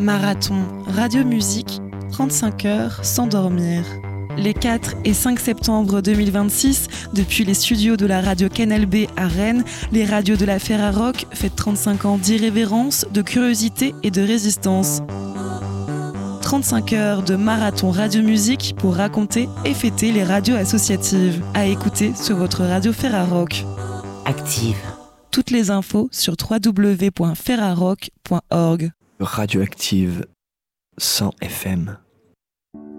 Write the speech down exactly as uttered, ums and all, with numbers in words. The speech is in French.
Marathon, radio-musique, trente-cinq heures sans dormir. Les quatre et cinq septembre deux mille vingt-six, depuis les studios de la radio Canal B à Rennes, les radios de la Ferrarock fêtent trente-cinq ans d'irrévérence, de curiosité et de résistance. trente-cinq heures de marathon radio-musique pour raconter et fêter les radios associatives. À écouter sur votre radio Ferrarock. Active. Toutes les infos sur w w w point ferrarock point org. Radioactive cent F M.